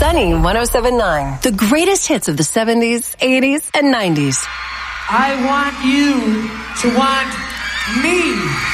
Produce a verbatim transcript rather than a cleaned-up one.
Sunny one oh seven point nine. The greatest hits of the seventies, eighties, and nineties. I want you to want me.